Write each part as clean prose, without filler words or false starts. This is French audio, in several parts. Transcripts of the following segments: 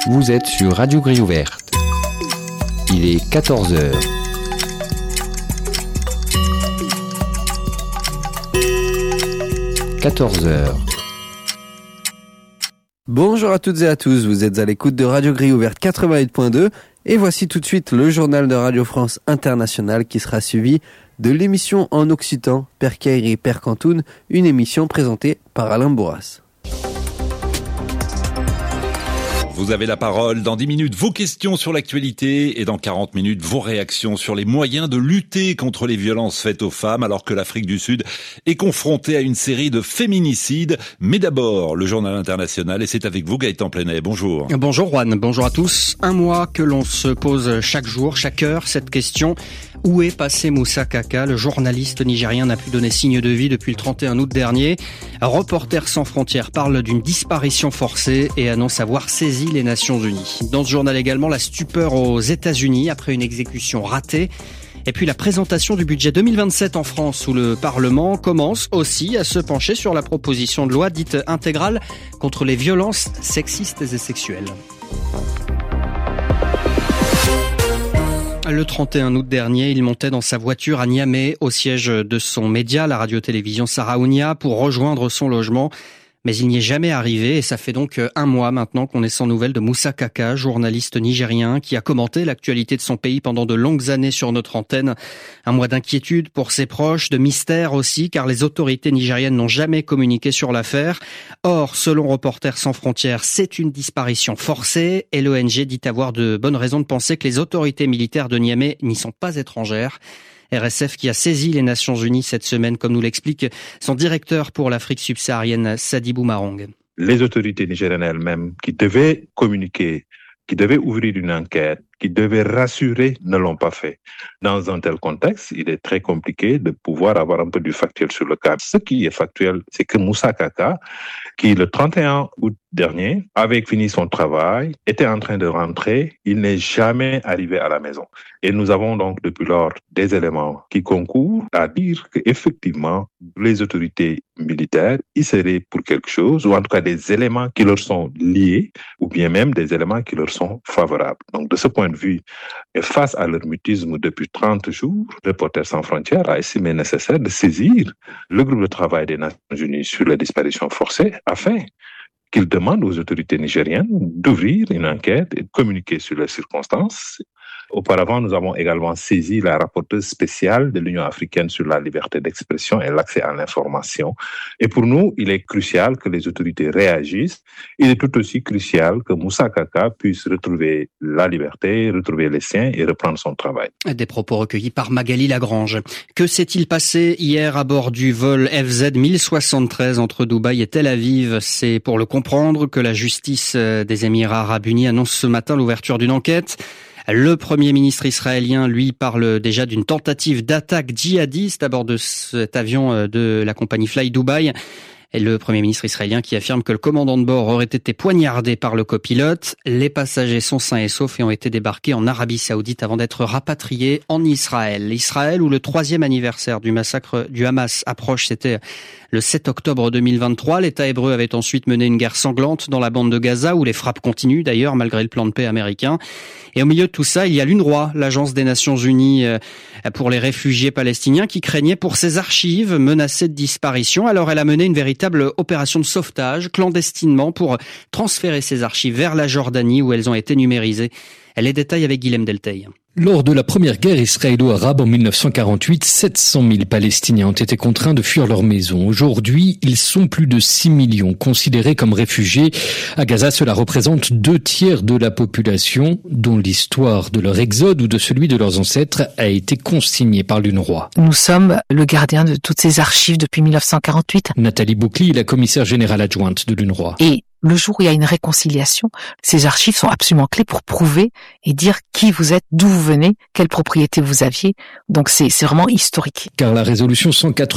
Vous êtes sur Radio Grille Ouverte. Il est 14h. Bonjour à toutes et à tous, vous êtes à l'écoute de Radio Grille Ouverte 88.2 et voici tout de suite le journal de Radio France Internationale qui sera suivi de l'émission en occitan Per Kairi Per Cantoun, une émission présentée par Alain Bourras. Vous avez la parole dans 10 minutes, vos questions sur l'actualité et dans 40 minutes, vos réactions sur les moyens de lutter contre les violences faites aux femmes alors que l'Afrique du Sud est confrontée à une série de féminicides. Mais d'abord, le journal international et c'est avec vous Gaëtan Plenet. Bonjour. Bonjour Juan, bonjour à tous. Un mois que l'on se pose chaque jour, chaque heure, cette question. Où est passé Moussa Kaka? Le journaliste nigérien n'a pu donner signe de vie depuis le 31 août dernier. Reporters sans frontières parle d'une disparition forcée et annonce avoir saisi les Nations Unies. Dans ce journal également, la stupeur aux États-Unis après une exécution ratée. Et puis la présentation du budget 2027 en France où le Parlement commence aussi à se pencher sur la proposition de loi dite intégrale contre les violences sexistes et sexuelles. Le 31 août dernier, il montait dans sa voiture à Niamey, au siège de son média, la radio-télévision Saraounia, pour rejoindre son logement. Mais il n'y est jamais arrivé et ça fait donc un mois maintenant qu'on est sans nouvelles de Moussa Kaka, journaliste nigérien qui a commenté l'actualité de son pays pendant de longues années sur notre antenne. Un mois d'inquiétude pour ses proches, de mystère aussi, car les autorités nigériennes n'ont jamais communiqué sur l'affaire. Or, selon Reporters sans frontières, c'est une disparition forcée et l'ONG dit avoir de bonnes raisons de penser que les autorités militaires de Niamey n'y sont pas étrangères. RSF qui a saisi les Nations Unies cette semaine, comme nous l'explique son directeur pour l'Afrique subsaharienne, Sadibou Marong. Les autorités nigériennes elles-mêmes qui devaient communiquer, qui devaient ouvrir une enquête, qui devaient rassurer, ne l'ont pas fait. Dans un tel contexte, il est très compliqué de pouvoir avoir un peu du factuel sur le cas. Ce qui est factuel, c'est que Moussa Kaka, qui le 31 août dernier avait fini son travail, était en train de rentrer, il n'est jamais arrivé à la maison. Et nous avons donc depuis lors des éléments qui concourent à dire qu'effectivement, les autorités militaires y seraient pour quelque chose, ou en tout cas des éléments qui leur sont liés, ou bien même des éléments qui leur sont favorables. Donc de ce point de vue, et face à leur mutisme depuis 30 jours, Reporters sans frontières a estimé nécessaire de saisir le groupe de travail des Nations Unies sur la disparition forcée afin qu'il demande aux autorités nigériennes d'ouvrir une enquête et de communiquer sur les circonstances. Auparavant, nous avons également saisi la rapporteuse spéciale de l'Union africaine sur la liberté d'expression et l'accès à l'information. Et pour nous, il est crucial que les autorités réagissent. Il est tout aussi crucial que Moussa Kaka puisse retrouver la liberté, retrouver les siens et reprendre son travail. Des propos recueillis par Magali Lagrange. Que s'est-il passé hier à bord du vol FZ 1073 entre Dubaï et Tel Aviv? C'est pour le comprendre que la justice des Émirats arabes unis annonce ce matin l'ouverture d'une enquête. Le Premier ministre israélien, lui, parle déjà d'une tentative d'attaque djihadiste à bord de cet avion de la compagnie Fly Dubai. Et le Premier ministre israélien qui affirme que le commandant de bord aurait été poignardé par le copilote. Les passagers sont sains et saufs et ont été débarqués en Arabie Saoudite avant d'être rapatriés en Israël. Israël où le 3e anniversaire du massacre du Hamas approche, c'était le 7 octobre 2023. L'État hébreu avait ensuite mené une guerre sanglante dans la bande de Gaza où les frappes continuent d'ailleurs malgré le plan de paix américain. Et au milieu de tout ça, il y a l'UNRWA, l'agence des Nations Unies pour les réfugiés palestiniens qui craignait pour ses archives menacées de disparition. Alors elle a mené une véritable opération de sauvetage clandestinement pour transférer ces archives vers la Jordanie où elles ont été numérisées. Les détails avec Guilhem Delteil. Lors de la première guerre israélo-arabe en 1948, 700 000 Palestiniens ont été contraints de fuir leur maison. Aujourd'hui, ils sont plus de 6 millions considérés comme réfugiés. À Gaza, cela représente 2/3 de la population, dont l'histoire de leur exode ou de celui de leurs ancêtres a été consignée par l'UNRWA. Nous sommes le gardien de toutes ces archives depuis 1948. Nathalie Boukli est la commissaire générale adjointe de l'UNRWA. Et le jour où il y a une réconciliation, ces archives sont absolument clés pour prouver et dire qui vous êtes, d'où vous venez, quelle propriété vous aviez. Donc c'est vraiment historique. Car la résolution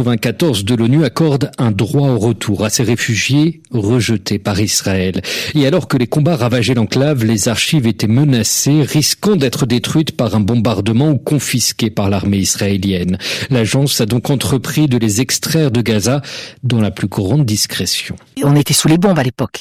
194 de l'ONU accorde un droit au retour à ces réfugiés rejetés par Israël. Et alors que les combats ravageaient l'enclave, les archives étaient menacées, risquant d'être détruites par un bombardement ou confisquées par l'armée israélienne. L'agence a donc entrepris de les extraire de Gaza dans la plus grande discrétion. On était sous les bombes à l'époque.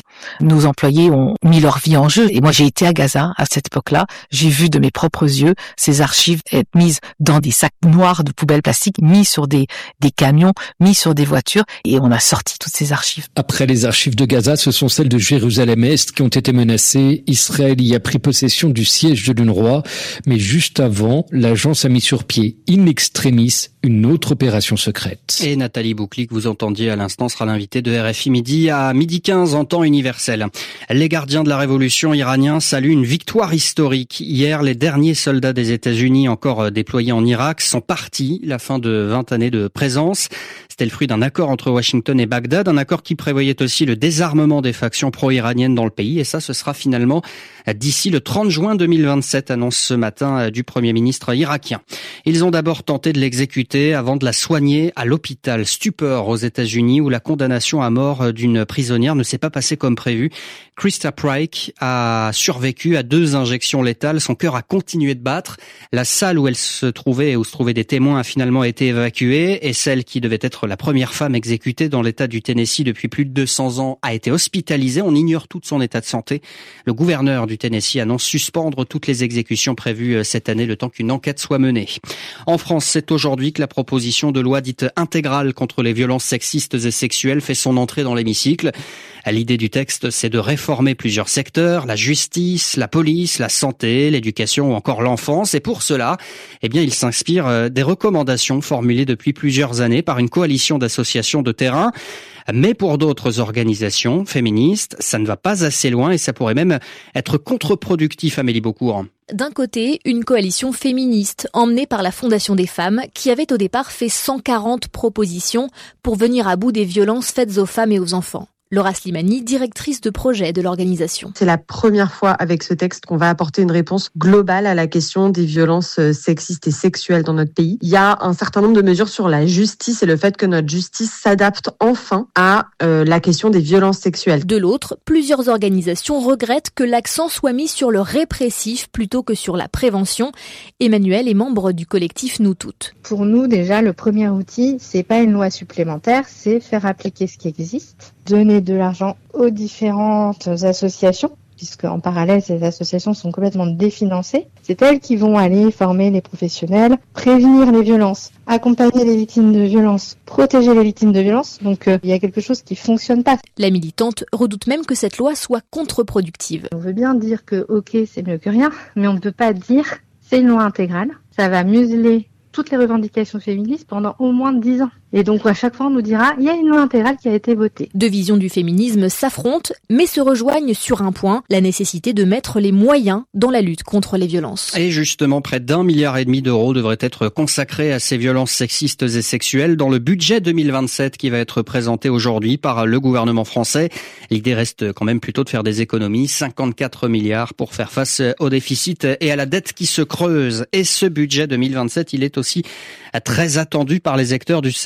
Nos employés ont mis leur vie en jeu. Et moi, j'ai été à Gaza à cette époque-là. J'ai vu de mes propres yeux ces archives être mises dans des sacs noirs de poubelles plastiques, mis sur des camions, mis sur des voitures. Et on a sorti toutes ces archives. Après les archives de Gaza, ce sont celles de Jérusalem-Est qui ont été menacées. Israël y a pris possession du siège de l'UNRWA. Mais juste avant, l'agence a mis sur pied, in extremis, une autre opération secrète. Et Nathalie Boucli, que vous entendiez à l'instant, sera l'invitée de RFI Midi à 12h15 en temps universel. Les gardiens de la révolution iraniens saluent une victoire historique. Hier, les derniers soldats des États-Unis encore déployés en Irak sont partis, la fin de 20 années de présence. C'était le fruit d'un accord entre Washington et Bagdad, un accord qui prévoyait aussi le désarmement des factions pro-iraniennes dans le pays. Et ça, ce sera finalement d'ici le 30 juin 2027, annonce ce matin du Premier ministre irakien. Ils ont d'abord tenté de l'exécuter avant de la soigner à l'hôpital Stupor aux États-Unis, où la condamnation à mort d'une prisonnière ne s'est pas passée comme prévu. Krista Pryke a survécu à 2 injections létales. Son cœur a continué de battre. La salle où elle se trouvait et où se trouvaient des témoins a finalement été évacuée, et celle qui devait être la première femme exécutée dans l'État du Tennessee depuis plus de 200 ans a été hospitalisée. On ignore tout de son état de santé. Le gouverneur du Tennessee annonce suspendre toutes les exécutions prévues cette année, le temps qu'une enquête soit menée. En France, c'est aujourd'hui que la proposition de loi dite intégrale contre les violences sexistes et sexuelles fait son entrée dans l'hémicycle. L'idée du texte, c'est de réformer plusieurs secteurs, la justice, la police, la santé, l'éducation ou encore l'enfance. Et pour cela, il s'inspire des recommandations formulées depuis plusieurs années par une coalition d'associations de terrain. Mais pour d'autres organisations féministes, ça ne va pas assez loin et ça pourrait même être contre-productif, Amélie Beaucourt. D'un côté, une coalition féministe emmenée par la Fondation des femmes qui avait au départ fait 140 propositions pour venir à bout des violences faites aux femmes et aux enfants. Laura Slimani, directrice de projet de l'organisation. C'est la première fois avec ce texte qu'on va apporter une réponse globale à la question des violences sexistes et sexuelles dans notre pays. Il y a un certain nombre de mesures sur la justice et le fait que notre justice s'adapte enfin à la question des violences sexuelles. De l'autre, plusieurs organisations regrettent que l'accent soit mis sur le répressif plutôt que sur la prévention. Emmanuel est membre du collectif Nous Toutes. Pour nous, déjà, le premier outil, c'est pas une loi supplémentaire, c'est faire appliquer ce qui existe. Donner de l'argent aux différentes associations, puisque en parallèle, ces associations sont complètement définancées. C'est elles qui vont aller former les professionnels, prévenir les violences, accompagner les victimes de violences, protéger les victimes de violences. Donc, il y a quelque chose qui fonctionne pas. La militante redoute même que cette loi soit contre-productive. On veut bien dire que, ok, c'est mieux que rien, mais on ne peut pas dire c'est une loi intégrale. Ça va museler toutes les revendications féministes pendant au moins 10 ans. Et donc, à chaque fois, on nous dira, il y a une loi intégrale qui a été votée. Deux visions du féminisme s'affrontent, mais se rejoignent sur un point, la nécessité de mettre les moyens dans la lutte contre les violences. Et justement, près d'1,5 milliard d'euros devraient être consacrés à ces violences sexistes et sexuelles dans le budget 2027 qui va être présenté aujourd'hui par le gouvernement français. L'idée reste quand même plutôt de faire des économies, 54 milliards pour faire face au déficit et à la dette qui se creuse. Et ce budget 2027, il est aussi très attendu par les acteurs du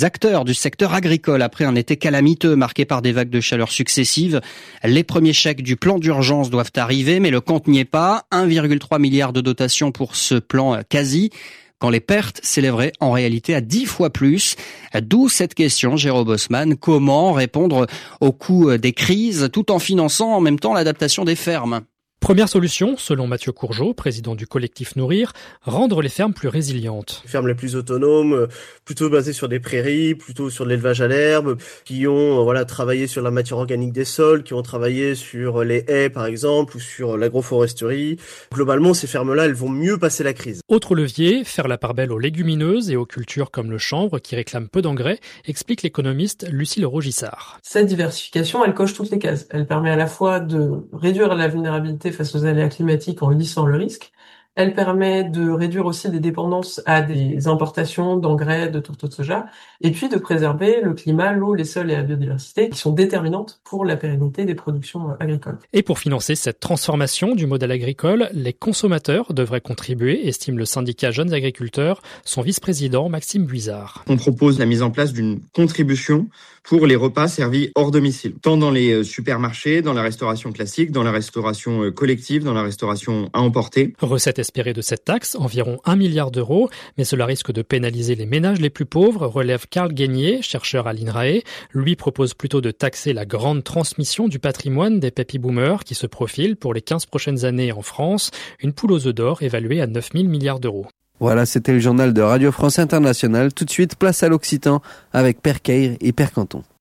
secteur agricole. Après un été calamiteux marqué par des vagues de chaleur successives, les premiers chèques du plan d'urgence doivent arriver, mais le compte n'y est pas. 1,3 milliard de dotation pour ce plan quasi, quand les pertes s'élèveraient en réalité à 10 fois plus. D'où cette question, Jérôme Bosman, comment répondre au coût des crises tout en finançant en même temps l'adaptation des fermes ? Première solution, selon Mathieu Courgeot, président du collectif Nourrir, rendre les fermes plus résilientes. Les fermes les plus autonomes, plutôt basées sur des prairies, plutôt sur l'élevage à l'herbe, qui ont travaillé sur la matière organique des sols, qui ont travaillé sur les haies par exemple, ou sur l'agroforesterie. Globalement, ces fermes-là, elles vont mieux passer la crise. Autre levier, faire la part belle aux légumineuses et aux cultures comme le chanvre qui réclament peu d'engrais, explique l'économiste Lucille Rogissard. Cette diversification, elle coche toutes les cases. Elle permet à la fois de réduire la vulnérabilité face aux aléas climatiques en lissant le risque. Elle permet de réduire aussi des dépendances à des importations d'engrais, de tourteaux de soja, et puis de préserver le climat, l'eau, les sols et la biodiversité qui sont déterminantes pour la pérennité des productions agricoles. Et pour financer cette transformation du modèle agricole, les consommateurs devraient contribuer, estime le syndicat Jeunes Agriculteurs, son vice-président Maxime Buizard. On propose la mise en place d'une contribution pour les repas servis hors domicile, tant dans les supermarchés, dans la restauration classique, dans la restauration collective, dans la restauration à emporter. Recette espéré de cette taxe, environ 1 milliard d'euros, mais cela risque de pénaliser les ménages les plus pauvres, relève Karl Guénier, chercheur à l'INRAE. Lui propose plutôt de taxer la grande transmission du patrimoine des baby-boomers qui se profilent pour les 15 prochaines années en France, une poule aux œufs d'or évaluée à 9 000 milliards d'euros. Voilà, c'était le journal de Radio France Internationale. Tout de suite, place à l'Occitan avec Père Caire et Père Canton.